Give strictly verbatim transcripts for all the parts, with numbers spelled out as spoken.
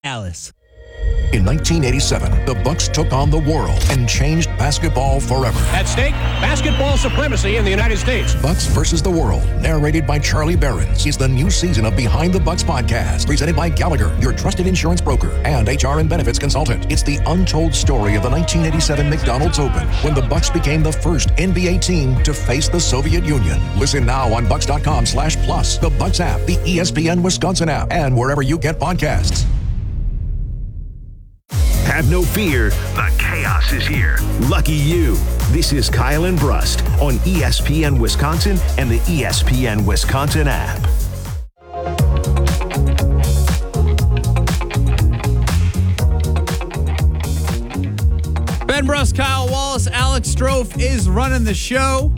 Alice. In nineteen eighty-seven, the Bucks took on the world and changed basketball forever. At stake, basketball supremacy in the United States. Bucks versus the World, narrated by Charlie Behrens, is the new season of Behind the Bucks podcast, presented by Gallagher, your trusted insurance broker and H R and benefits consultant. It's the untold story of the nineteen eighty-seven McDonald's Open, when the Bucks became the first N B A team to face the Soviet Union. Listen now on Bucks.com slash plus, the Bucks app, the E S P N Wisconsin app, and wherever you get podcasts. Have no fear, the chaos is here. Lucky you. This is Kyle and Brust on E S P N Wisconsin and the E S P N Wisconsin app. Ben Brust, Kyle Wallace, Alex Strofe is running the show.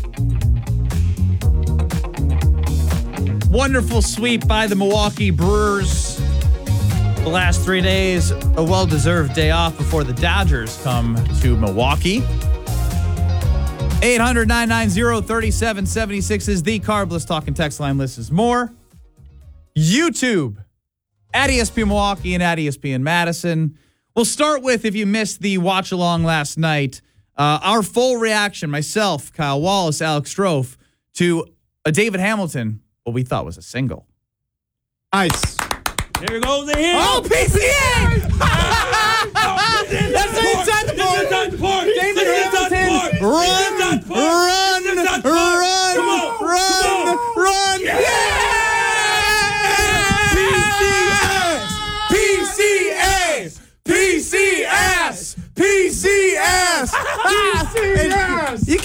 Wonderful sweep by the Milwaukee Brewers. The last three days, a well-deserved day off before the Dodgers come to Milwaukee. eight hundred, nine nine zero, three seven seven six is the Carbless Talking text line. List is more. YouTube at E S P N Milwaukee and at E S P N Madison. We'll start with, if you missed the watch along last night, uh, our full reaction, myself, Kyle Wallace, Alex Strofe, to a David Hamilton, what we thought was a single. Nice. Here goes the hit. Oh, P C A! That's inside the park. Inside the park. David Hamilton, run, run, run, run, run. Yeah! P C S, P C S, P C S, P C S.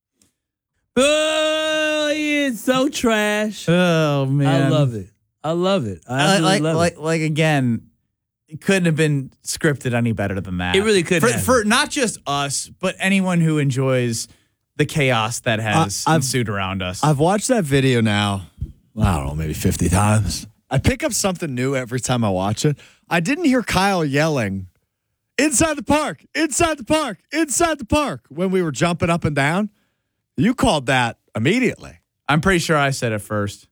Oh, it's so trash. Oh man, I love it. I love it. I absolutely like, love like, it. like again, it couldn't have been scripted any better than that. It really couldn't for, have. for not just us, but anyone who enjoys the chaos that has Uh, I've- ensued around us. I've watched that video now, I don't know, maybe fifty times. I pick up something new every time I watch it. I didn't hear Kyle yelling, inside the park, inside the park, inside the park, when we were jumping up and down. You called that immediately. I'm pretty sure I said it first.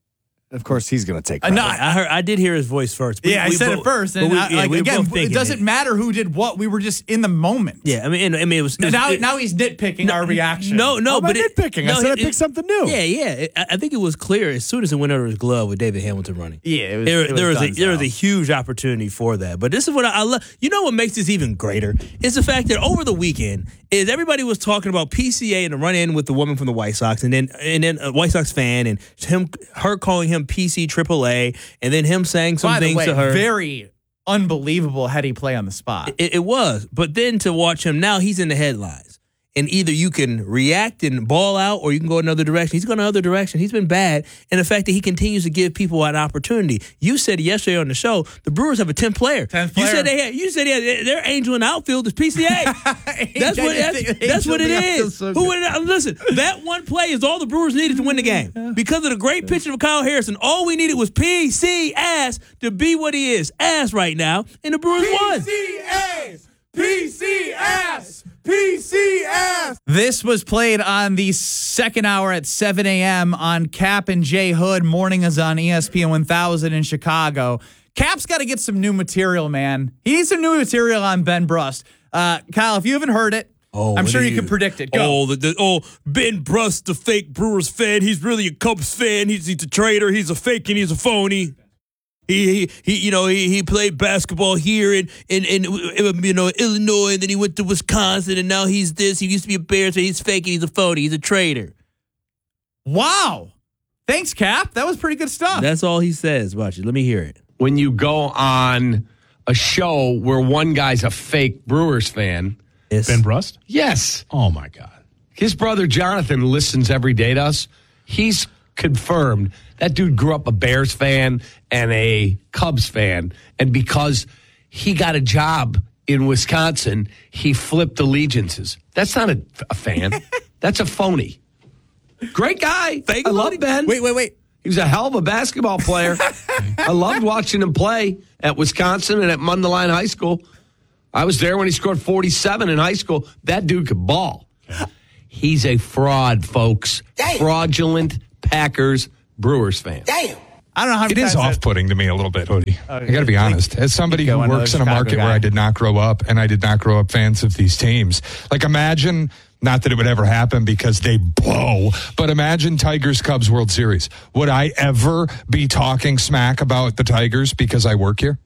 Of course, he's going to take Uh, credit. no, I heard. I did hear his voice first. Yeah, I we said both- it first, but and we- I, yeah, like, we were again, both it thinking doesn't matter who did what. We were just in the moment. Yeah, I mean, and, I mean, it was, it was Now, it- now he's nitpicking our reaction. No, no, How am I but it, nitpicking? I no, said I it- picked something new. Yeah, yeah. It- I I think it was clear as soon as it went under his glove with David Hamilton running. Yeah, it was, There, it was there was a done there was so. a huge opportunity for that. But this is what I, I love. You know what makes this even greater is the fact that over the weekend is everybody was talking about P C A and the run in with the woman from the White Sox, and then and then a White Sox fan and him her calling him P C triple A, and then him saying some By the things way, to her. very unbelievable heady play on the spot. It, it was. But then to watch him now, he's in the headlines. And either you can react and ball out or you can go another direction. He's going another direction. He's been bad. And the fact that he continues to give people an opportunity. You said yesterday on the show, the Brewers have a tenth player. tenth You player. said they had, you said they had, their angel in the outfield is P C A. That's what, that's, that's what it is. So Who would it, listen, that one play is all the Brewers needed to win the game. Because of the great pitching of Kyle Harrison, all we needed was P C S to be what he is, ass right now, and the Brewers won. P C S, P C S, P C S. This was played on the second hour at seven a.m. on Cap and Jay Hood. Morning is on E S P N one thousand in Chicago. Cap's got to get some new material, man. He needs some new material on Ben Brust. Uh, Kyle, if you haven't heard it, Oh, I'm what sure do you, can predict it. Go. Oh, the, the, oh, Ben Brust, the fake Brewers fan. He's really a Cubs fan. He's, he's a traitor. He's a fake and he's a phony. He, he, he you know, he, he played basketball here in, in, in, you know, Illinois, and then he went to Wisconsin, and now he's this. He used to be a Bears fan. He's fake and he's a phony. He's a traitor. Wow. Thanks, Cap. That was pretty good stuff. That's all he says. Watch it. Let me hear it. When you go on a show where one guy's a fake Brewers fan. Yes. Ben Brust? Yes. Oh, my God. His brother Jonathan listens every day to us. He's confirmed that dude grew up a Bears fan and a Cubs fan. And because he got a job in Wisconsin, he flipped allegiances. That's not a, a fan. That's a phony. Great guy. Fake I love phony? Ben. Wait, wait, wait. He was a hell of a basketball player. I loved watching him play at Wisconsin and at Mundelein High School. I was there when he scored forty-seven in high school. That dude could ball. He's a fraud, folks. Damn. Fraudulent Packers Brewers fan. Damn. I don't know how many It is times that- off-putting to me a little bit, Hoodie. I got to be honest. As somebody Keep who going, works in a Chicago market guy. where I did not grow up, and I did not grow up fans of these teams, like imagine, not that it would ever happen because they blow, but imagine Tigers-Cubs World Series. Would I ever be talking smack about the Tigers because I work here?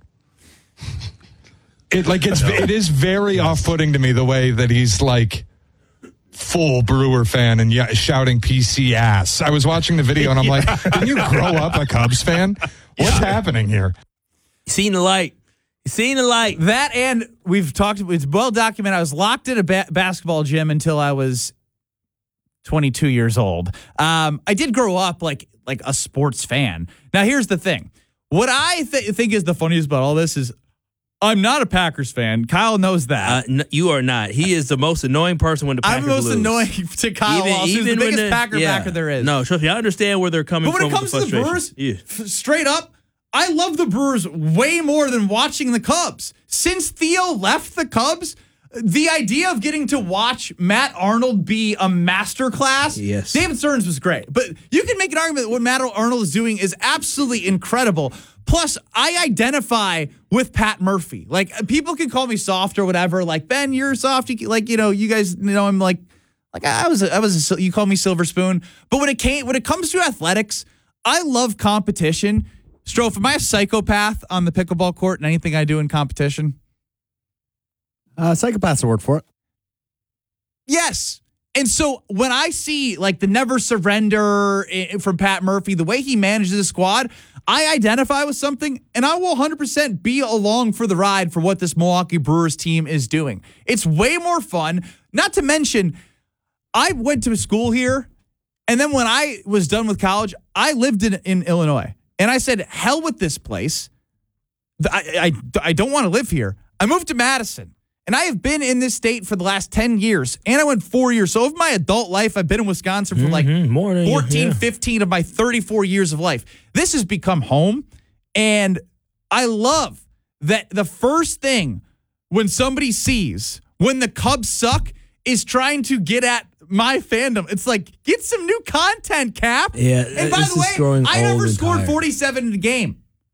It like it's it is very off-putting to me the way that he's like full Brewer fan and yeah, shouting P C ass. I was watching the video and I'm like, didn't you grow up a Cubs fan? What's Yeah. happening here? Seen the light. Seen the light. That, and we've talked, it's well documented. I was locked in a ba- basketball gym until I was twenty-two years old. Um, I did grow up like like a sports fan. Now, here's the thing. What I th- think is the funniest about all this is I'm not a Packers fan. Kyle knows that. Uh, n- you are not. He is the most annoying person when the Packers I'm the most lose. annoying to Kyle Even- Walsh, who's even the when biggest the- Packer yeah. backer there is. No, trust me, I understand where they're coming But when from. it comes with to the frustration. Brewers, Yeah. f- straight up, I love the Brewers way more than watching the Cubs. Since Theo left the Cubs, the idea of getting to watch Matt Arnold be a masterclass, Yes. David Stearns was great. But you can make an argument that what Matt Arnold is doing is absolutely incredible. Plus, I identify with Pat Murphy. Like, people can call me soft or whatever. Like, Ben, you're soft. You, like, you know, you guys know I'm like, like I was, a, I was. A, you call me Silver Spoon. But when it came, when it comes to athletics, I love competition. Strofe, am I a psychopath on the pickleball court and anything I do in competition? Uh, psychopath's a word for it. Yes. And so when I see like the never surrender i- from Pat Murphy, the way he manages the squad, I identify with something and I will one hundred percent be along for the ride for what this Milwaukee Brewers team is doing. It's way more fun. Not to mention, I went to school here, and then when I was done with college, I lived in, in Illinois. And I said, hell with this place. I, I, I don't want to live here. I moved to Madison. And I have been in this state for the last ten years. And I went four years. So of my adult life, I've been in Wisconsin for like Mhm, more than you- fourteen, yeah. fifteen of my thirty-four years of life. This has become home. And I love that the first thing when somebody sees when the Cubs suck is trying to get at my fandom. It's like, get some new content, Cap. Yeah, And by this the is way, growing I never old and scored tired. forty-seven in a game.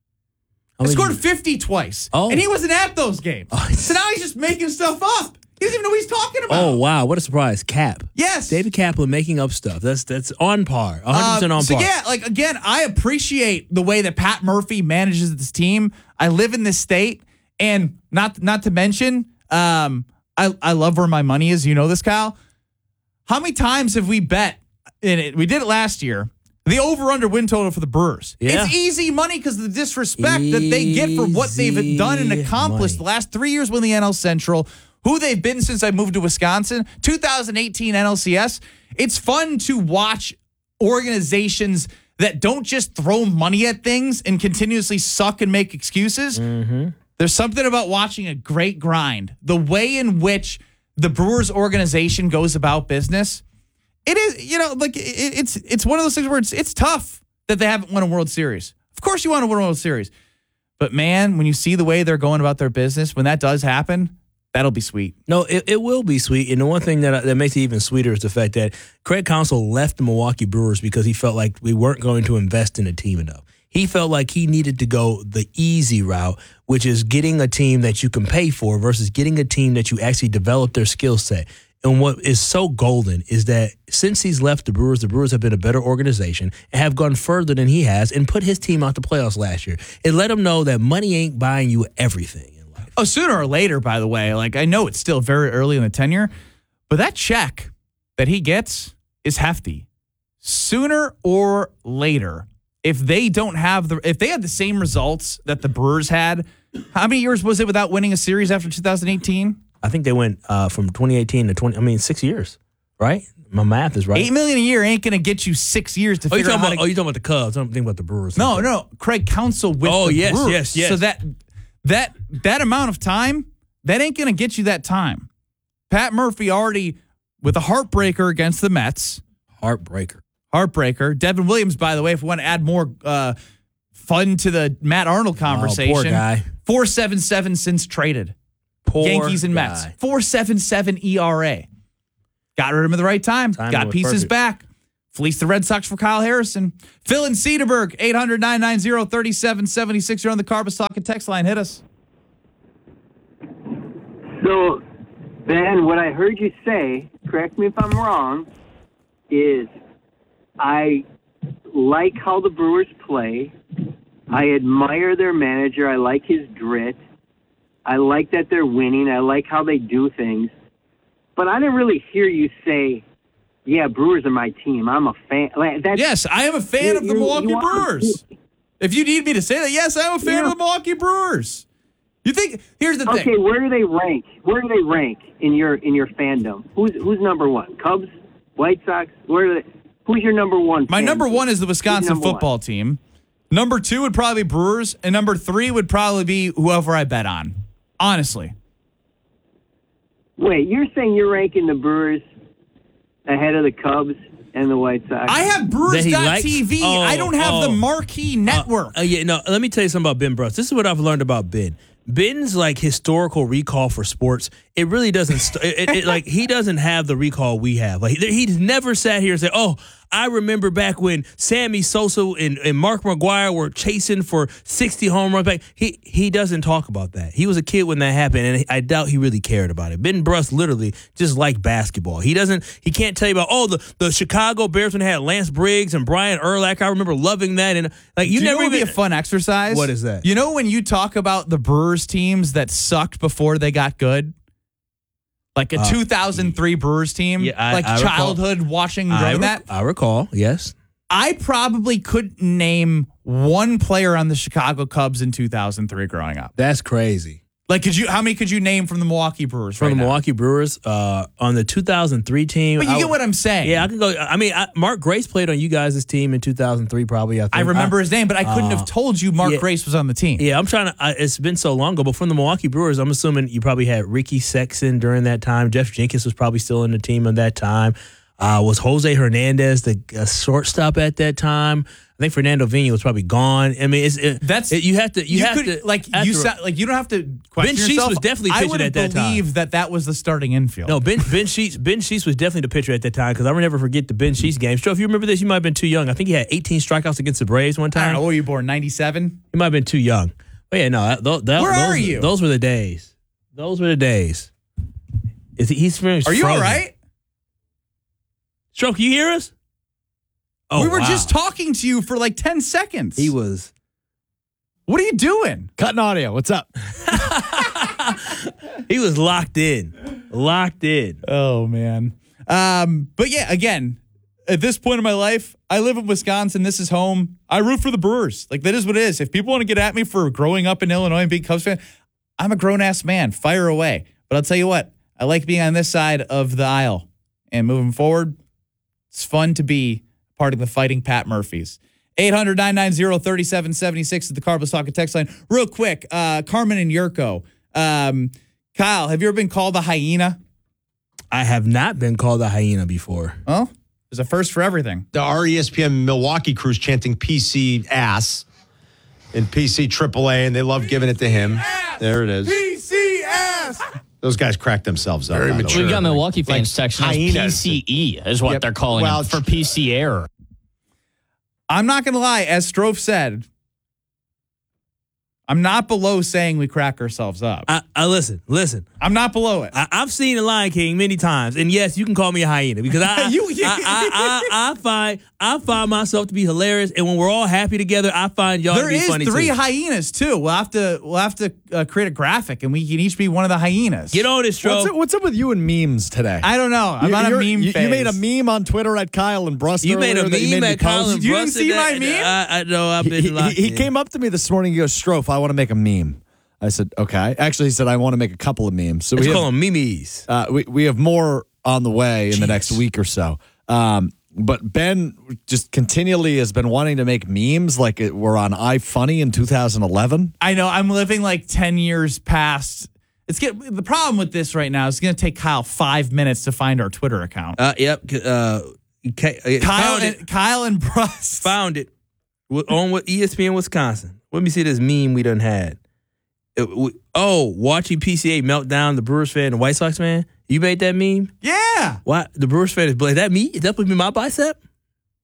How I many- scored fifty twice. Oh. And he wasn't at those games. So now he's just making stuff up. He doesn't even know what he's talking about. Oh wow, what a surprise! Cap. Yes. David Kaplan making up stuff. That's that's on par. one hundred percent Um, on so par. yeah, like again, I appreciate the way that Pat Murphy manages this team. I live in this state, and not not to mention, um, I I love where my money is. You know this, Kyle. How many times have we bet in it? We did it last year. The over-under win total for the Brewers. Yeah. It's easy money because of the disrespect that they get for what they've done and Easy accomplished money. the last three years winning the N L Central, who they've been since I moved to Wisconsin, two thousand eighteen N L C S. It's fun to watch organizations that don't just throw money at things and continuously suck and make excuses. Mm-hmm. There's something about watching a great grind. The way in which the Brewers organization goes about business. It is, you know, like it, it's it's one of those things where it's it's tough that they haven't won a World Series. Of course you want to win a World Series. But man, when you see the way they're going about their business, when that does happen, that'll be sweet. No, it, it will be sweet. And the one thing that that makes it even sweeter is the fact that Craig Counsell left the Milwaukee Brewers because he felt like we weren't going to invest in a team enough. He felt like he needed to go the easy route, which is getting a team that you can pay for versus getting a team that you actually develop their skill set. And what is so golden is that since he's left the Brewers, the Brewers have been a better organization and have gone further than he has and put his team out the playoffs last year. It let him know that money ain't buying you everything in life. Oh, sooner or later, by the way, like I know it's still very early in the tenure, but that check that he gets is hefty. Sooner or later, if they don't have the, if they had the same results that the Brewers had, how many years was it without winning a series after two thousand eighteen? I think they went uh, from twenty eighteen to twenty. I mean, six years, right? My math is right. Eight million a year ain't gonna get you six years to Oh, you figure out talking how about? to. Oh, you talking about the Cubs? I'm thinking about the Brewers. No, no, Craig Counsell with Oh, the yes, Brewers. yes, yes. So that that that amount of time, that ain't gonna get you that time. Pat Murphy already with a heartbreaker against the Mets. Heartbreaker. Heartbreaker. Devin Williams, by the way, if we want to add more uh, fun to the Matt Arnold conversation, poor guy. four seven seven since traded. Poor Yankees and guy. Mets. four seven seven E R A. Got rid of him at the right time. Timing Got was pieces perfect. back. Fleece the Red Sox for Kyle Harrison. Phil in Cedarburg, eight hundred, nine nine zero, three seven seven six. You're on the Carbus Talking text line. Hit us. So, Ben, what I heard you say, correct me if I'm wrong, is I like how the Brewers play. I admire their manager. I like his grit. I like that they're winning. I like how they do things. But I didn't really hear you say, yeah, Brewers are my team. I'm a fan. Like, that's, Yes, I am a fan you, of the you, Milwaukee you Brewers. If you need me to say that, yes, I'm a fan Yeah. of the Milwaukee Brewers. You think, here's the Okay, thing. where do they rank? Where do they rank in your in your fandom? Who's who's number one? Cubs, White Sox? Where do they, who's your number one? My fan number team? one is the Wisconsin number one? football team. Number two would probably be Brewers, and number three would probably be whoever I bet on. Honestly. Wait, you're saying you're ranking the Brewers ahead of the Cubs and the White Sox? I have Brewers That he dot likes? T V. Oh, I don't have oh. the marquee network. Uh, yeah, no. Let me tell you something about Ben Brust. This is what I've learned about Ben. Ben's like historical recall for sports. It really doesn't. St- it, it, it, like he doesn't have the recall we have. Like he, he's never sat here and said, "Oh, I remember back when Sammy Sosa and, and Mark McGwire were chasing for sixty home runs back." He he doesn't talk about that. He was a kid when that happened, and I doubt he really cared about it. Ben Brust literally just liked basketball. He doesn't. He can't tell you about oh the, the Chicago Bears when they had Lance Briggs and Brian Urlacher. I remember loving that, and like you Do you never know what would even be a fun exercise? What is that? You know when you talk about the Brewers teams that sucked before they got good? Like a Uh, two thousand three Brewers team? Yeah, I- like I recall- childhood watching and I, growing rec- that? I recall. Yes. I probably couldn't name one player on the Chicago Cubs in two thousand three growing up. That's crazy. Like, could you? How many could you name from the Milwaukee Brewers? From right the now? Milwaukee Brewers, uh, on the two thousand three team. But you I get w- what I'm saying. Yeah, I can go. I mean, I, Mark Grace played on you guys' team in two thousand three, probably. I, think. I remember his name, but I couldn't uh, have told you Mark yeah. Grace was on the team. Yeah, I'm trying to. I, it's been so long ago, but from the Milwaukee Brewers, I'm assuming you probably had Ricky Sexton during that time. Jeff Jenkins was probably still in the team at that time. Uh, was Jose Hernandez the uh, shortstop at that time? I think Fernando Vina was probably gone. I mean, it's it, That's it, you have to you, have could, to like after- you sa- like you don't have to question Ben Sheets yourself. was definitely I pitching would at that time. believe that that was the starting infield. No, Ben Ben Sheets Ben Sheets was definitely the pitcher at that time because I will never forget the Ben Sheets game. So if you remember this, you might have been too young. I think he had eighteen strikeouts against the Braves one I don't time. know. What were you born? ninety-seven? He might have been too young. But yeah, no, that, that, Where those, are you? Those were the days. Those were the days. Is he, he's Are you frozen. all right? Stroke, you hear us? Oh, we were wow. just talking to you for like ten seconds. He was. What are you doing? Cutting audio. What's up? He was locked in. Locked in. Oh man. Um, but yeah, again, at this point in my life, I live in Wisconsin. This is home. I root for the Brewers. Like that is what it is. If people want to get at me for growing up in Illinois and being a Cubs fan, I'm a grown ass man. Fire away. But I'll tell you what, I like being on this side of the aisle. And moving forward, it's fun to be part of the Fighting Pat Murphys. eight hundred, nine nine zero, three seven seven six is the Carbus Talking text line. Real quick, uh, Carmen and Yurko. Um, Kyle, have you ever been called a hyena? I have not been called a hyena before. Well, there's a first for everything. The R E S P N Milwaukee crew's chanting P C ass and P C triple A, and they love giving it to him. There it is. P C ass. Those guys crack themselves up. Very by the mature. way. We've got Milwaukee fans Like texting us hyenas. P C E is what Yep. they're calling Well, them for P C error. I'm not going to lie. As Strofe said, I'm not below saying we crack ourselves up. I, I listen, listen. I'm not below it. I, I've seen The Lion King many times, and yes, you can call me a hyena because I, You- you- I, I, I, I find I find myself to be hilarious, and when we're all happy together, I find y'all There to be is funny three too. hyenas too. We'll have to we'll have to uh, create a graphic, and we can each be one of the hyenas. Get on this, What's Stro. up, what's up with you and memes today? I don't know. I'm You- on a you're- meme you, phase. you made a meme on Twitter at Kyle and Brust. You made a earlier that you meme made me at Colin post. You didn't Brust see and my that- meme? I, I know I've been He, locked he, he in. came up to me this morning. He goes, Strofe, I want to make a meme. I said, okay. Actually, he said, I want to make a couple of memes. So Let's we call have, them memes. uh, we, we have more on the way in the Jeez. next week or so. Um, but Ben just continually has been wanting to make memes like it, we're on iFunny in two thousand eleven. I know. I'm living like ten years past. It's get the problem with this right now is it's going to take Kyle five minutes to find our Twitter account. Uh, yep. Uh, K- uh, Kyle found it. and Kyle and Brust. Found it. With- on with E S P N Wisconsin. Let me see this meme we done had. It- we- oh, watching P C A melt down the Brewers fan and the White Sox fan. You made that meme? Yeah. Why the Brewers fan is black? That me? Is that supposed to be my bicep?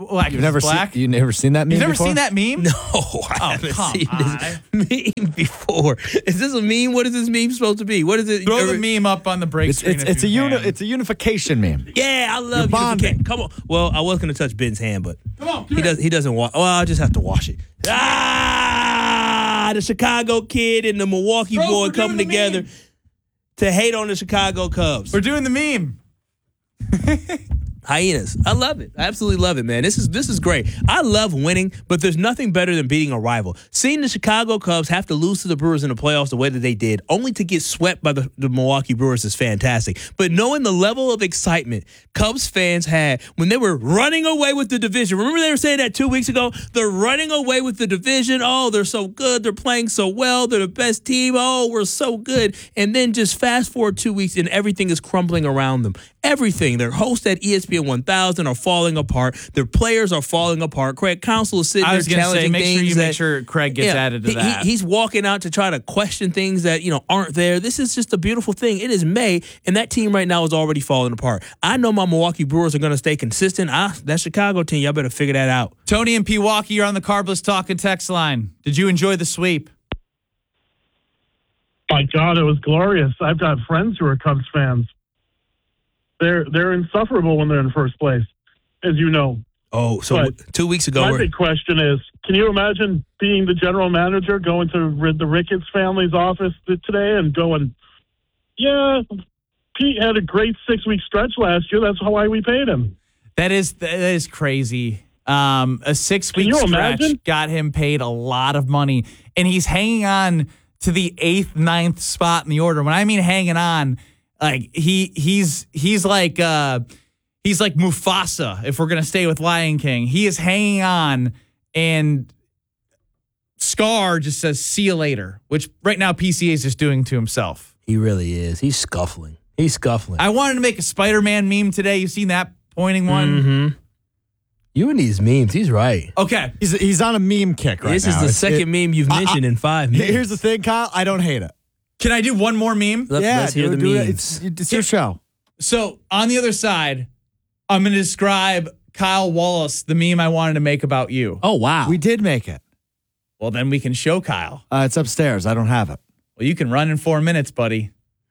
What, You've never black? seen you never seen that meme You've never before? seen that meme? No, I Oh, haven't come seen on. this meme before. Is this a meme? What is this meme supposed to be? What is it? Throw the meme up on the break It's screen. it's, if it's a you uni- can. it's a unification meme. Yeah, I love You're bonding. unification. Come on. Well, I was going to touch Ben's hand, but Come on, he does. He doesn't want. Well, I'll just have to wash it. Ah, the Chicago kid and the Milwaukee Bro, boy we're doing coming the together meme. to hate on the Chicago Cubs. We're doing the meme. Hyenas. I love it. I absolutely love it, man. This is this is great. I love winning, but there's nothing better than beating a rival. Seeing the Chicago Cubs have to lose to the Brewers in the playoffs the way that they did, only to get swept by the, the Milwaukee Brewers, is fantastic. But knowing the level of excitement Cubs fans had when they were running away with the division. Remember they were saying that two weeks ago? They're running away with the division. Oh, they're so good. They're playing so well. They're the best team. Oh, we're so good. And then just fast forward two weeks and everything is crumbling around them. Everything. Their hosts at E S P N one thousand are falling apart. Their players are falling apart. Craig Counsell is sitting I there was going to say, challenging make things sure you that, make sure Craig gets Yeah, added to he- that. he- he's walking out to try to question things that, you know, aren't there. This is just a beautiful thing. It is May, and that team right now is already falling apart. I know my Milwaukee Brewers are going to stay consistent. Ah, that Chicago team, y'all better figure that out. Tony and Pewaukee, you're on the Carbless Talk and Text line. Did you enjoy the sweep? My God, it was glorious. I've got friends who are Cubs fans. They're they're insufferable when they're in first place, as you know. Oh, so But w- two weeks ago, My we're- big question is, can you imagine being the general manager, going to ri- the Ricketts family's office th- today and going, yeah, Pete had a great six-week stretch last year. That's why we paid him. That is that is crazy. Um, a six-week Can you stretch imagine? got him paid a lot of money, and he's hanging on to the eighth, ninth spot in the order. When I mean hanging on, like he he's he's like uh, he's like Mufasa. If we're gonna stay with Lion King, he is hanging on, and Scar just says "see you later," which right now P C A is just doing to himself. he really is. He's scuffling. He's scuffling. I wanted to make a Spider-Man meme today. You seen that pointing one? Mm-hmm. You and these memes, he's right. Okay. He's he's on a meme kick right This now. is the It's- second it- meme you've I- mentioned I- in five minutes. Here's the thing, Kyle. I don't hate it. Can I do one more meme? Let, yeah, let's hear do- the do it. memes. It's, it's your show. So on the other side, I'm going to describe Kyle Wallace, the meme I wanted to make about you. Oh wow, we did make it. Well, then we can show Kyle. Uh, it's upstairs. I don't have it. Well, you can run in four minutes, buddy.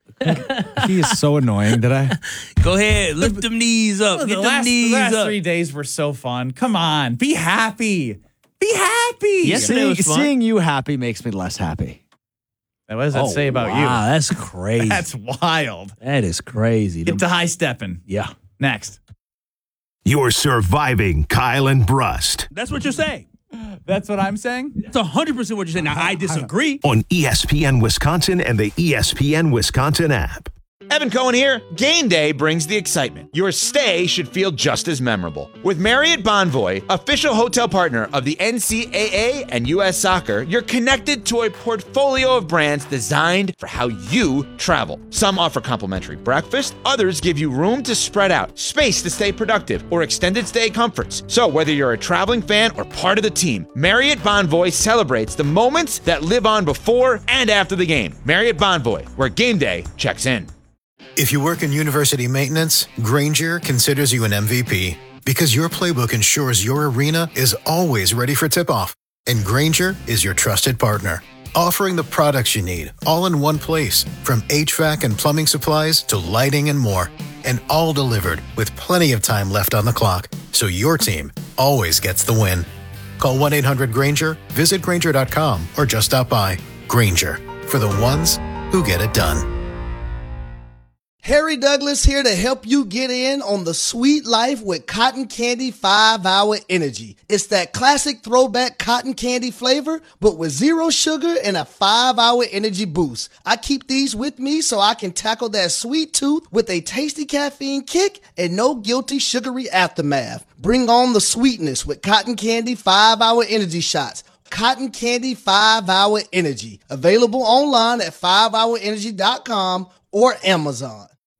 He is so annoying. Did I? Go ahead, lift them knees up. Oh, Get the them last, knees the last up. three days were so fun. Come on, be happy. Be happy. Yes, Yesterday seeing, was fun. seeing you happy makes me less happy. What does that Oh, say about wow, you? that's crazy. That's wild. that is crazy. Get to high stepping. yeah. Next. You're surviving Kyle and Brust That's what you're saying. That's what I'm saying? That's one hundred percent what you're saying. Now, I disagree. on E S P N Wisconsin and the E S P N Wisconsin app. Evan Cohen here. Game day brings the excitement. Your stay should feel just as memorable. With Marriott Bonvoy, official hotel partner of the N C double A and U S Soccer, you're connected to a portfolio of brands designed for how you travel. Some offer complimentary breakfast, others give you room to spread out, space to stay productive, or extended stay comforts. So whether you're a traveling fan or part of the team, Marriott Bonvoy celebrates the moments that live on before and after the game. Marriott Bonvoy, where game day checks in. If you work in university maintenance, Granger considers you an M V P because your playbook ensures your arena is always ready for tip-off. And Granger is your trusted partner, offering the products you need all in one place, from H V A C and plumbing supplies to lighting and more. And all delivered with plenty of time left on the clock, so your team always gets the win. Call one eight hundred Granger, visit Granger dot com, or just stop by. Granger, for the ones who get it done. Harry Douglas here to help you get in on the sweet life with Cotton Candy five hour Energy. It's that classic throwback cotton candy flavor, but with zero sugar and a five hour energy boost. I keep these with me so I can tackle that sweet tooth with a tasty caffeine kick and no guilty sugary aftermath. Bring on the sweetness with Cotton Candy five hour Energy shots. Cotton Candy five hour Energy. Available online at five hour energy dot com or Amazon.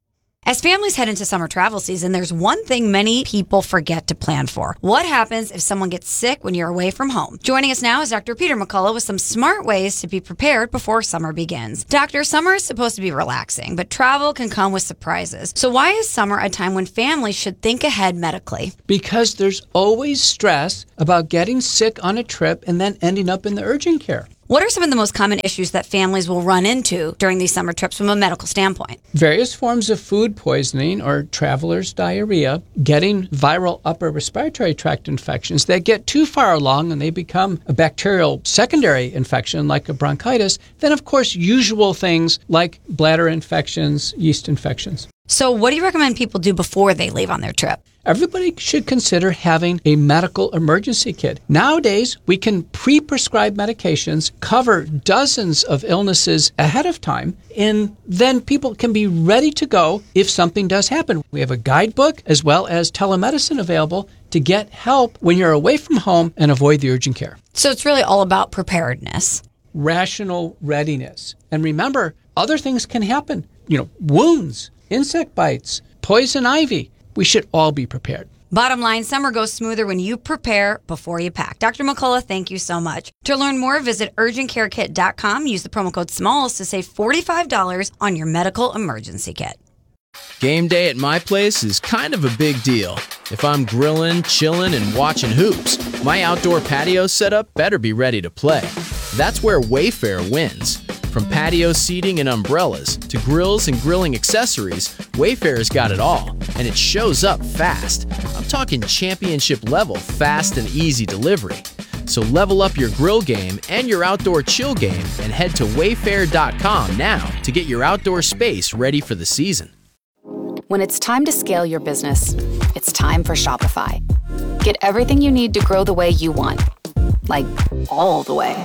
As families head into summer travel season, there's one thing many people forget to plan for. What happens if someone gets sick when you're away from home? Joining us now is Doctor Peter McCullough with some smart ways to be prepared before summer begins. Doctor, summer is supposed to be relaxing, but travel can come with surprises. So why is summer a time when families should think ahead medically? Because there's always stress about getting sick on a trip and then ending up in the urgent care. What are some of the most common issues that families will run into during these summer trips from a medical standpoint? Various forms of food poisoning or traveler's diarrhea, getting viral upper respiratory tract infections that get too far along and they become a bacterial secondary infection like a bronchitis. Then, of course, usual things like bladder infections, yeast infections. So what do you recommend people do before they leave on their trip? Everybody should consider having a medical emergency kit. Nowadays, we can pre-prescribe medications, cover dozens of illnesses ahead of time, and then people can be ready to go if something does happen. We have a guidebook as well as telemedicine available to get help when you're away from home and avoid the urgent care. So it's really all about preparedness. Rational readiness. And remember, other things can happen. You know, wounds, insect bites, poison ivy. We should all be prepared. Bottom line, summer goes smoother when you prepare before you pack. Doctor McCullough, thank you so much. To learn more, visit urgent care kit dot com. Use the promo code SMALLS to save forty-five dollars on your medical emergency kit. Game day at my place is kind of a big deal. If I'm grilling, chilling, and watching hoops, my outdoor patio setup better be ready to play. That's where Wayfair wins. From patio seating and umbrellas to grills and grilling accessories, Wayfair's got it all, and it shows up fast. I'm talking championship level fast and easy delivery. So level up your grill game and your outdoor chill game and head to wayfair dot com now to get your outdoor space ready for the season. When it's time to scale your business, it's time for Shopify. Get everything you need to grow the way you want, like all the way.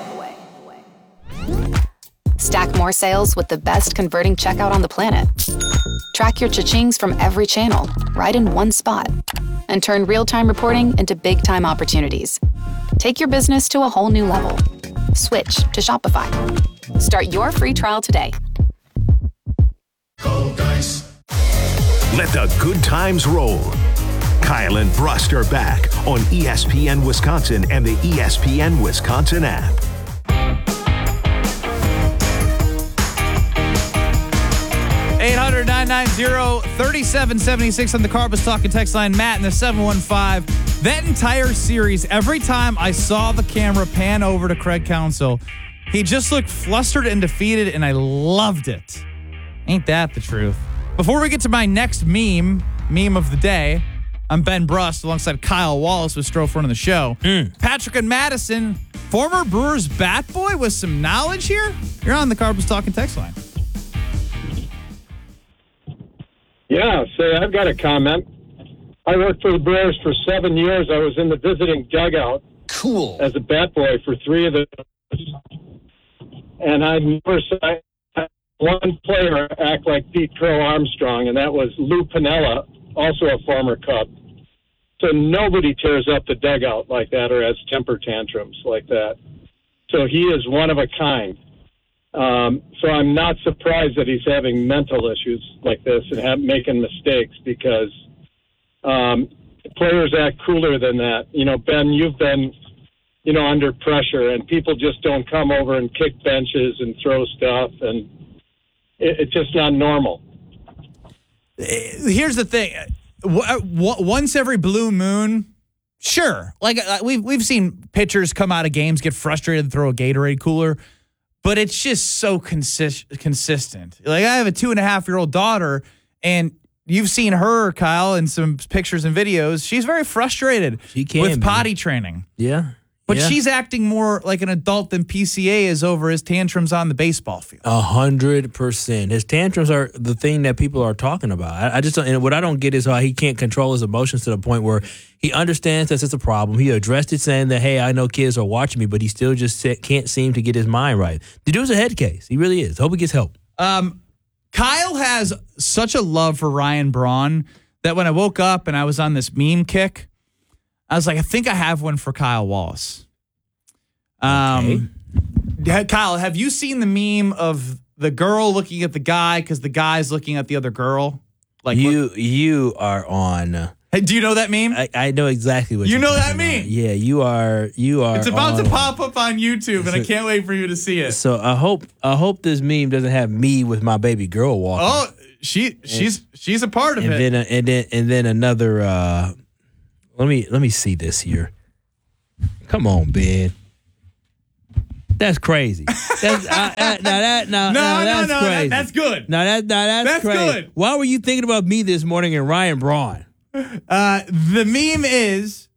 Stack more sales with the best converting checkout on the planet. Track your cha-chings from every channel, right in one spot. And turn real-time reporting into big-time opportunities. Take your business to a whole new level. Switch to Shopify. Start your free trial today. Go Dice. Let the good times roll. Kyle and Brust are back on E S P N Wisconsin and the E S P N Wisconsin app. eight hundred, nine nine zero, three seven seven six on the Carbus Talking text line. Matt in the seven one five. That entire series, every time I saw the camera pan over to Craig Counsell, he just looked flustered and defeated, and I loved it. Ain't that the truth? Before we get to my next meme, meme of the day, I'm Ben Brust alongside Kyle Wallace with Strofe running the show. Mm. Patrick and Madison, former Brewers bat boy with some knowledge here. You're on the Carbus Talking text line. Yeah, say I've got a comment. I worked for the Brewers for seven years. I was in the visiting dugout. Cool. As a bat boy for three of the, and I never saw one player act like Pete Crow Armstrong, and that was Lou Piniella, also a former Cub. So nobody tears up the dugout like that or has temper tantrums like that. So he is one of a kind. Um, so I'm not surprised that he's having mental issues like this and have, making mistakes because um, players act cooler than that. You know, Ben, you've been, you know, under pressure and people just don't come over and kick benches and throw stuff, and it, it's just not normal. Here's the thing. Once every blue moon, sure. Like we've, we've seen pitchers come out of games, get frustrated and throw a Gatorade cooler. But it's just so consist- consistent. Like, I have a two and a half year old daughter, and you've seen her, Kyle, in some pictures and videos. She's very frustrated she can with be. potty training. Yeah. But yeah. she's acting more like an adult than P C A is over his tantrums on the baseball field. A hundred percent. His tantrums are the thing that people are talking about. I, I just don't, and what I don't get is how he can't control his emotions to the point where he understands that it's a problem. He addressed it saying that, hey, I know kids are watching me, but he still just can't seem to get his mind right. The dude's a head case. He really is. Hope he gets help. Um, Kyle has such a love for Ryan Braun that when I woke up and I was on this meme kick, I was like, I think I have one for Kyle Wallace. Um, okay. Kyle, have you seen the meme of the girl looking at the guy because the guy's looking at the other girl? Like you, you are on. Uh, hey, do you know that meme? I, I know exactly what you you're know that talking meme. about. Yeah, you are. You are. It's about on, to pop up on YouTube, and I can't wait for you to see it. So I hope I hope this meme doesn't have me with my baby girl walking. Oh, she she's she's a part of and it. Then, uh, and then and then another. Uh, let me let me see this here. Come on, Ben. That's crazy. That's uh, uh, now that now, no, now no, that's no, crazy. that, that's good. Now that now that's, That's crazy. good. Why were you thinking about me this morning and Ryan Braun? Uh, the meme is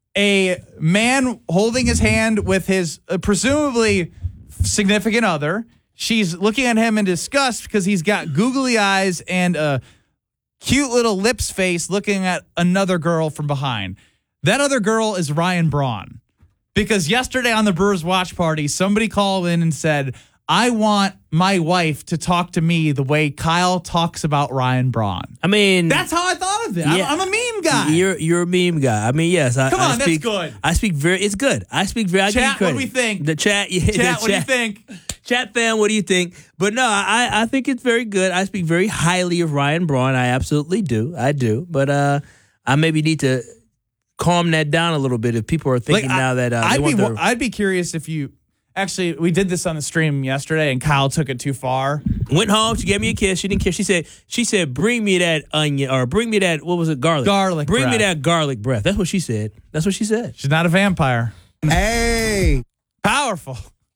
a man holding his hand with his uh, presumably significant other. She's looking at him in disgust because he's got googly eyes and a cute little lips face looking at another girl from behind. That other girl is Ryan Braun. Because yesterday on the Brewers watch party, somebody called in and said, I want my wife to talk to me the way Kyle talks about Ryan Braun. I mean, that's how I thought of it. I'm, Yeah. I'm a meme guy. You're you're a meme guy. I mean, yes. I, Come I on, that's speak, good. I speak very. It's good. I speak very. I give you Chat, what do credit. we think? The chat. Yeah, Chat, the what do you think? Chat fam, what do you think? But no, I I think it's very good. I speak very highly of Ryan Braun. I absolutely do. I do. But uh, I maybe need to calm that down a little bit if people are thinking Like, I- now that uh, they I'd be want their, I'd be curious if you actually we did this on the stream yesterday and Kyle took it too far. went home. She gave me a kiss. She didn't kiss. She said she said bring me that onion or bring me that what was it garlic Garlic bring me breath. that garlic breath. That's what she said. That's what she said. She's not a vampire. Hey, powerful,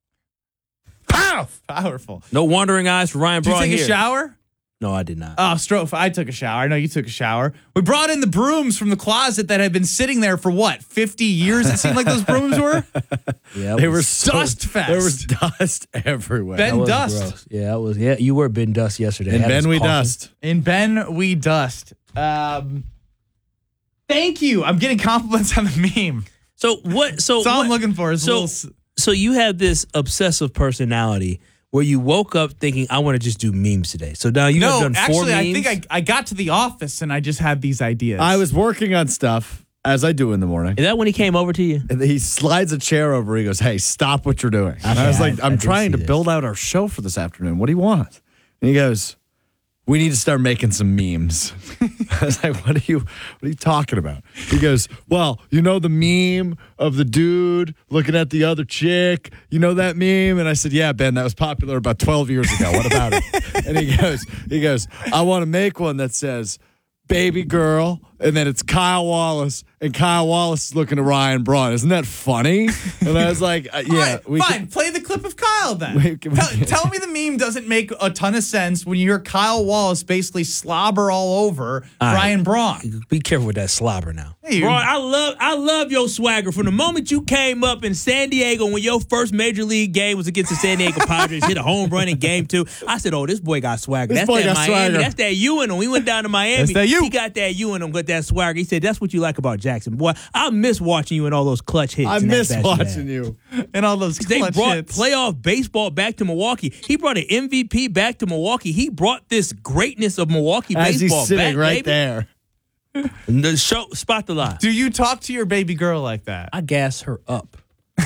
powerful, powerful. No wandering eyes for Ryan Did you Braun take here. a shower? No, I did not. Oh, Strofe, I took a shower. I know you took a shower. We brought in the brooms from the closet that had been sitting there for what, fifty years? It seemed like those brooms were. Yeah, They it were was so- Dust fest. There was dust everywhere. Ben that was Dust. gross. Yeah, that was. Yeah, you were Ben Dust yesterday. And Had us Ben we coughing. dust. In Ben, we dust. Um, thank you. I'm getting compliments on the meme. So what? So That's all I'm what- looking for. Is a so little s- so you have this obsessive personality where you woke up thinking I want to just do memes today. So now you no, have done four actually, I memes. think I, I got to the office and I just had these ideas. I was working on stuff, as I do in the morning. Is that when he came over to you? And he slides a chair over. He goes, "Hey, stop what you're doing." And I was Okay, like, I- I "I'm did trying see to this. build out our show for this afternoon. What do you want?" And he goes, "We need to start making some memes." I was like, "What are you? What are you talking about?" He goes, "Well, you know the meme of the dude looking at the other chick. You know that meme?" And I said, "Yeah, Ben, that was popular about twelve years ago. What about it?" And he goes, "He goes, I want to make one that says." Baby girl, and then it's Kyle Wallace, and Kyle Wallace is looking at Ryan Braun. Isn't that funny? And I was like, uh, yeah, All right, we fine. can- Play the clip of Kyle then. We can- we tell, can- tell me the meme doesn't make a ton of sense when you hear Kyle Wallace basically slobber all over All right. Ryan Braun. Be careful with that slobber now. Hey, you- Braun, I love I love your swagger. From the moment you came up in San Diego when your first major league game was against the San Diego Padres, hit a home run in game two. I said, oh, this boy got swagger. This That's boy that got Miami. swagger. That's that you and him. We went down to Miami. That's that you. He got that you and him, got that swagger. He said, that's what you like about Jackson. Boy, I miss watching you in all those clutch hits. I and that miss bat watching had. you. And all those They clutch brought hits. playoff baseball back to Milwaukee. He brought an M V P back to Milwaukee. He brought this greatness of Milwaukee As baseball he's sitting back, right baby. there. The show, spot the lie. Do you talk to your baby girl like that? I gas her up.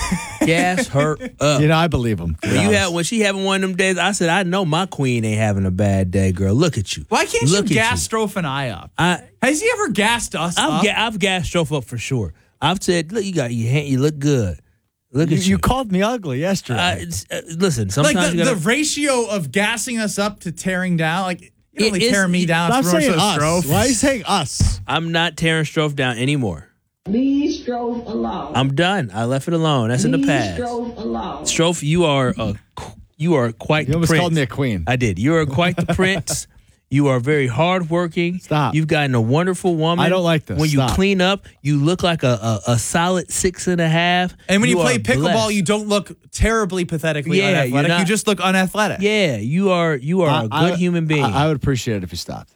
Gas her up. You know, I believe him. to be When you honest. had when she having one of them days, I said, I know my queen ain't having a bad day, girl. Look at you. Why can't Look you at gas Strofe and I up? I Has he ever gassed us I've up? ga- I've gassed Strofe up for sure. I've said, look, you got your hand, you look good. Look you, at you. you called me ugly yesterday. Uh, it's- uh, listen, sometimes like the, you gotta, the ratio of gassing us up to tearing down, like you don't It really is- tear me it- down. Stop it's more saying so us. Strofe. Why are you saying us? I'm not tearing Strofe down anymore. Leave Strofe alone. I'm done. I left it alone. That's in the Leave past. Strofe alone. Strofe, you are a you are quite You the almost prince. called me a queen. I did. You are quite the prince. You are very hardworking. Stop. You've gotten a wonderful woman. I don't like this. When you Stop. clean up, you look like a, a, a solid six and a half. And when you, play are pickleball, blessed. you don't look terribly pathetically Yeah, you're unathletic. not- You just look unathletic. Yeah, you are you are a good I- human being. I, I would appreciate it if you stopped.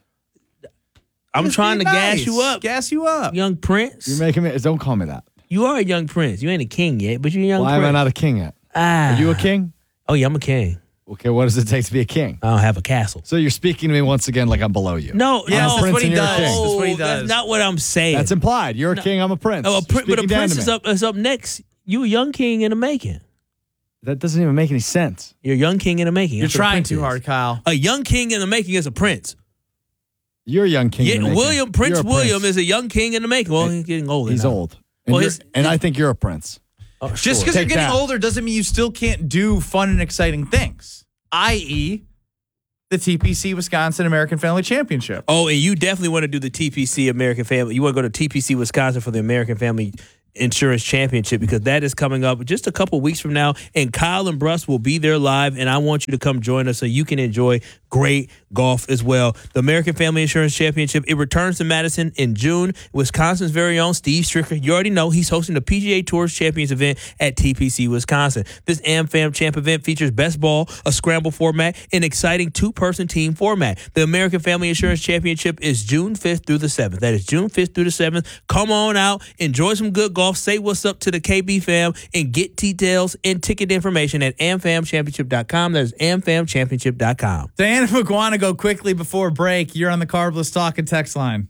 I'm Just trying be to gas nice. you up, Gas you up. young prince. You're making me. Don't call me that. You are a young prince. You ain't a king yet, but you're a young Why prince. am I not a king yet? Ah. Are you a king? Oh yeah, I'm a king. Okay, what does it take to be a king? I don't have a castle. So you're speaking to me once again like I'm below you. No, Yes, no, that's what he and you're a does. king. That's what he Oh, that's does. not what I'm saying. That's implied. You're a No. king. I'm a prince. Oh, a prin- but a Speaking down prince to is me. up, is up next. You a young king in the making. That doesn't even make any sense. You're a young king in the making. You're That's what a trying prince too is. hard, Kyle. A young king in the making is a prince. You're a young king. Yeah, in the making. William Prince You're a William prince. is a young king in the making. Well, he's getting older. He's now. old. And, Well, you're- his- and I think you're a prince. Oh, Just sure. because you're Take getting that. older doesn't mean you still can't do fun and exciting things, that is the T P C Wisconsin American Family Championship. Oh, and you definitely want to do the T P C American Family. You want to go to T P C Wisconsin for the American Family Insurance Championship because that is coming up just a couple weeks from now, and Kyle and Bruss will be there live, and I want you to come join us so you can enjoy great golf as well. The American Family Insurance Championship, it returns to Madison in June. Wisconsin's very own Steve Stricker, you already know, he's hosting the P G A Tours Champions event at T P C Wisconsin. This AmFam Champ event features best ball, a scramble format, an exciting two-person team format. The American Family Insurance Championship is June fifth through the seventh. That is June fifth through the seventh. Come on out, enjoy some good golf, say what's up to the K B fam, and get details and ticket information at am fam championship dot com. That is am fam championship dot com. Diana McGuana, go quickly before break. You're on the Carbless Talk and Text line.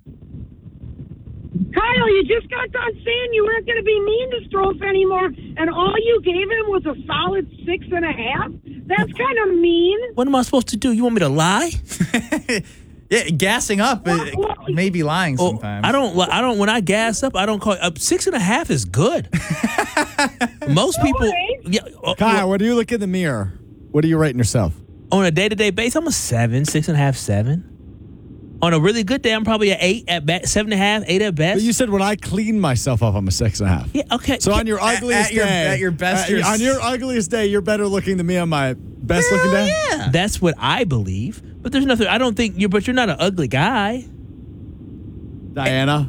Kyle, you just got done saying you weren't going to be mean to Strofe anymore, and all you gave him was a solid six and a half? That's kind of mean. What am I supposed to do? You want me to lie? Yeah, gassing up, uh, maybe lying Oh, sometimes. I don't. li- I don't. When I gas up, I don't call uh, six and a half is good. Most people, yeah. uh, Kyle, when you look in the mirror, what are you rating yourself? on a day to day basis, I'm a seven, six and a half, seven. On a really good day, I'm probably an eight at best, seven and a half, eight at best. But you said when I clean myself up, I'm a six and a half. Yeah, okay. So on your At- ugliest at your- day, at your best, uh, you're on s- your ugliest day, you're better looking than me on my best looking day. Yeah, that's what I believe. But there's nothing. I don't think you. But you're not an ugly guy. Diana,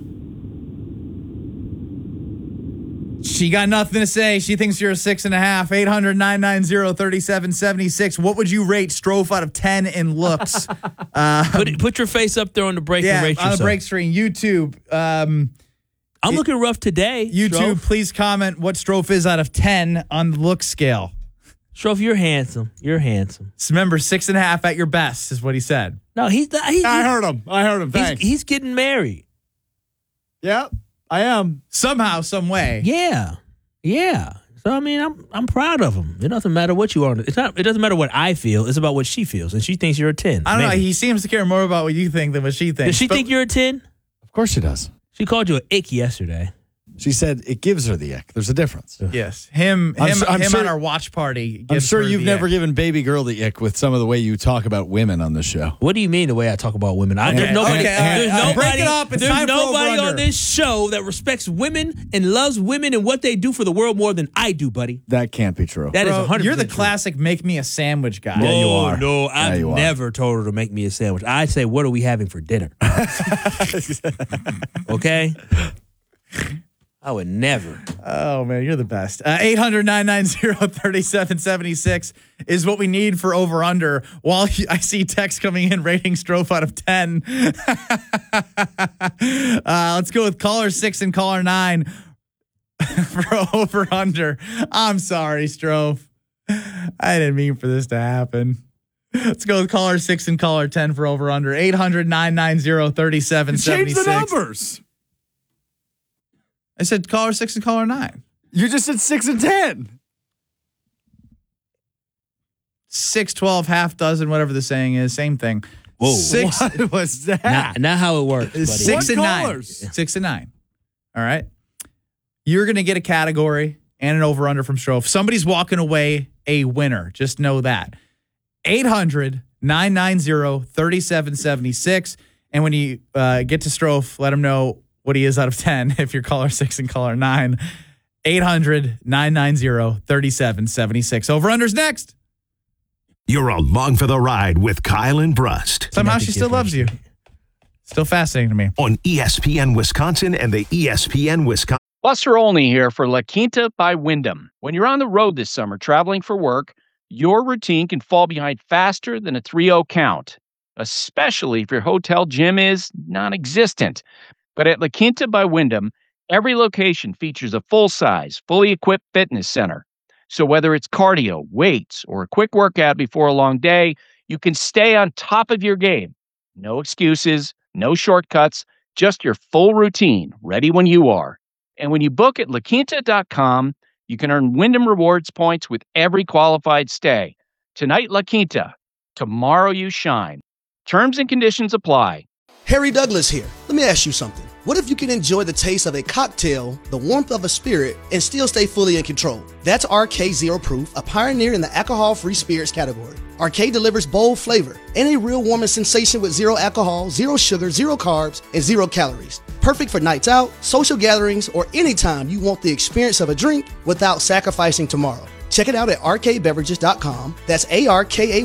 She got nothing to say. She thinks you're a six and a half. eight hundred, nine nine zero, three seven seven six. What would you rate Strofe out of ten in looks? uh, Put it, put your face up there on the break yeah, and rate on yourself. the break screen. YouTube. Um, I'm it- looking rough today. YouTube, Strofe. please comment what Strofe is out of ten on the look scale. Strofe, you're handsome. You're handsome. So remember, six and a half at your best is what he said. No, he's not. He's, I heard him. I heard him. he's, Thanks. he's getting married. Yep, I am. Somehow, some way. Yeah, yeah. So I mean, I'm I'm proud of him. It doesn't matter what you are. It's not. It doesn't matter what I feel. It's about what she feels, and she thinks you're a ten. I don't know. Maybe. He seems to care more about what you think than what she thinks. Does she But- think you're a ten? Of course she does. She called you an ick yesterday. She said it gives her the ick. There's a difference. Yes, him, I'm him, su- I'm him sure- on our watch party. I'm gives sure her you've the never ick. given baby girl the ick with some of the way you talk about women on this show. What do you mean the way I talk about women? I, Okay, there's nobody, okay, all right, there's all right. nobody, Break it up. It's there's time for nobody over-under. on this show that respects women and loves women and what they do for the world more than I do, buddy. That can't be true. That is Bro, one hundred percent you're the true. classic make me a sandwich guy. Yeah, you Oh, are. no, Yeah, I've you are. never told her to make me a sandwich. I say, what are we having for dinner? Okay? I would never. Oh, man, you're the best. Uh, eight hundred, nine nine zero, three seven seven six is what we need for over under. While I see text coming in rating Strofe out of ten. uh, let's go with caller six and caller nine for over under. I'm sorry, Strofe. I didn't mean for this to happen. Let's go with caller six and caller ten for over under. eight hundred, nine nine zero, three seven seven Change six. the numbers. I said caller six and caller nine. You just said six and ten. Six, twelve, half dozen, whatever the saying is, same thing. Whoa. Six, What was that? Not, not how it works, buddy. six What and callers? nine. Six and nine. All right. You're going to get a category and an over under from Strofe. Somebody's walking away a winner. Just know that. eight hundred, nine nine zero, three seven seven six. And when you uh, get to Strofe, let him know what he is out of ten if you're caller six and caller nine. eight hundred, nine nine zero, three seven seven six. Over unders next. You're along for the ride with Kyle and Brust Somehow she still loves you. Still fascinating to me. on E S P N Wisconsin and the E S P N Wisconsin. Buster Olney here for La Quinta by Wyndham. When you're on the road this summer traveling for work, your routine can fall behind faster than a three oh count, especially if your hotel gym is non-existent. But at La Quinta by Wyndham, every location features a full-size, fully equipped fitness center. So whether it's cardio, weights, or a quick workout before a long day, you can stay on top of your game. No excuses, no shortcuts, just your full routine, ready when you are. And when you book at la quinta dot com, you can earn Wyndham Rewards points with every qualified stay. Tonight, La Quinta. Tomorrow, you shine. Terms and conditions apply. Harry Douglas here. Let me ask you something. What if you can enjoy the taste of a cocktail, the warmth of a spirit, and still stay fully in control? That's R K Zero Proof, a pioneer in the alcohol-free spirits category. R K delivers bold flavor and a real warming sensation with zero alcohol, zero sugar, zero carbs, and zero calories. Perfect for nights out, social gatherings, or anytime you want the experience of a drink without sacrificing tomorrow. Check it out at R K beverages dot com. That's A R K A